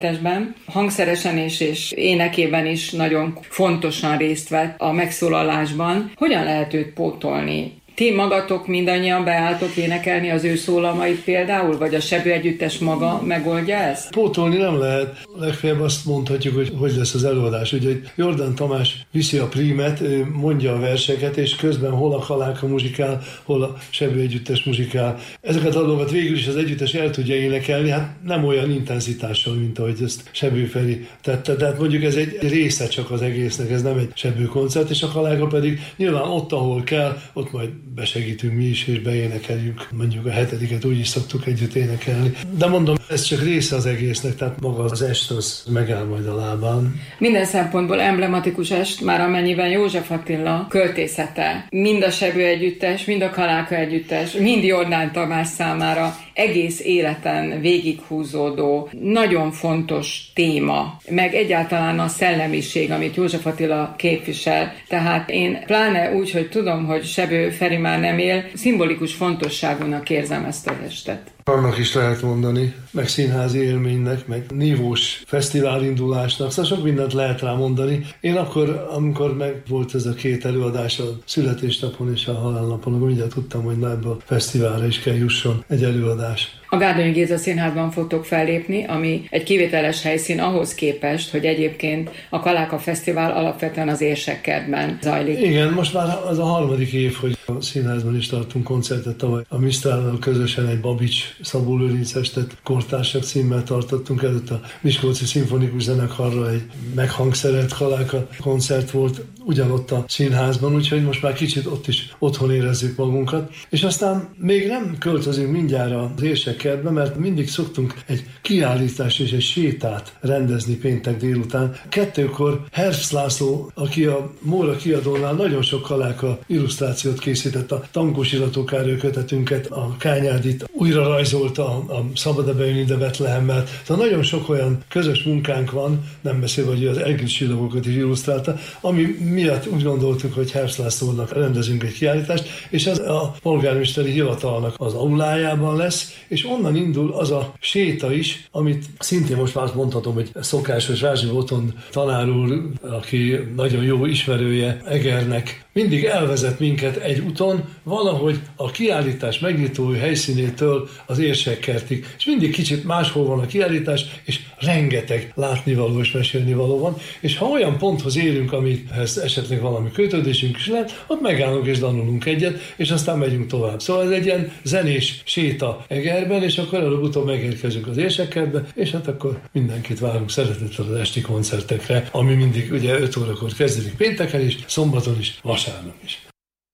hangszeresen és énekében is nagyon fontosan részt vett a megszólalásban. Hogyan lehet őt pótolni? Ti magatok mindannyian beálltok énekelni az ő szólamait például, vagy a Sebő Együttes maga megoldja ezt? Pótolni nem lehet. Legfeljebb azt mondhatjuk, hogy lesz az előadás. Ugye Jordán Tamás viszi a prímet, mondja a verseket, és közben hol a Kaláka muzsikál, hol a Sebő Együttes muzsikál. Ezeket a dolgokat végül is az együttes el tudja énekelni, hát nem olyan intenzitással, mint ahogy ezt Sebő Feri tette. Tehát mondjuk ez egy része csak az egésznek, ez nem egy Sebő koncert, és a Kaláka pedig nyilván ott, ahol kell, ott majd besegítünk mi is, és beénekeljük. Mondjuk a 7-et úgy is szoktuk együtt énekelni. De mondom, ez csak része az egésznek, tehát maga az est az megáll majd a lábán. Minden szempontból emblematikus est, már amennyiben József Attila költészete, mind a Sebő Együttes, mind a Kaláka Együttes, mind Jordán Tamás számára egész életen végighúzódó, nagyon fontos téma, meg egyáltalán a szellemiség, amit József Attila képvisel. Tehát én pláne úgy, hogy tudom, hogy Sebő Feri már nem él, szimbolikus fontosságúnak érzem ezt az estet. Annak is lehet mondani, meg színházi élménynek, meg nívós fesztiválindulásnak, szóval sok mindent lehet rá mondani. Én akkor, amikor meg volt ez a 2 előadás a születésnapon és a halálnapon, akkor mindjárt tudtam, hogy ebből a fesztiválra is kell jusson egy előadás. A Gárdonyi Géza Színházban fogtok fellépni, ami egy kivételes helyszín ahhoz képest, hogy egyébként a Kaláka Fesztivál alapvetően az Érsekkertben zajlik. Igen, most már az a 3. év, hogy a színházban is tartunk koncertet. Tavaly a Mistrállal közösen egy Babics Szabó Lőrinc estet kortársak címmel tartottunk, előtt a Miskolci Szimfonikus Zenekarra egy meghangszerelt Kaláka koncert volt ugyanott a színházban, úgyhogy most már kicsit ott is otthon érezzük magunkat. És aztán még nem költözünk mindjárt az Érsekkertbe, mert mindig szoktunk egy kiállítást és egy sétát rendezni péntek délután. 2-kor Herbst László, aki a Móra kiadónál nagyon sok Kaláka illusztrációt készített, a Tankós Iratókáról kötetünket, a Kányádit újra rajzolta a Szabad-e bejönni de Betlehemmel. Tehát nagyon sok olyan közös munkánk van, nem beszélve, hogy az Egri csillagokat is illusztrálta, ami miatt úgy gondoltuk, hogy Herbst Lászlónak rendezünk egy kiállítást, és ez a polgármesteri hivatalnak az aulájában lesz, és onnan indul az a séta is, amit szintén most már mondhatom, hogy szokásos Rázsi Botond tanár úr, aki nagyon jó ismerője Egernek, mindig elvezet minket egy úton, valahogy a kiállítás megnyitó helyszínétől az Érsekkertig. És mindig kicsit máshol van a kiállítás, és rengeteg látnivaló és mesélnivaló van, és ha olyan ponthoz érünk, amihez esetleg valami kötődésünk is lehet, ott megállunk és danulunk egyet, és aztán megyünk tovább. Szóval ez egy ilyen zenés séta Egerben, és akkor előbb-utóbb megérkezünk az Érsekkertbe, és hát akkor mindenkit várunk szeretettel az esti koncertekre, ami mindig ugye 5 órakor kezdődik pénteken is, szombaton is, vasárnap is.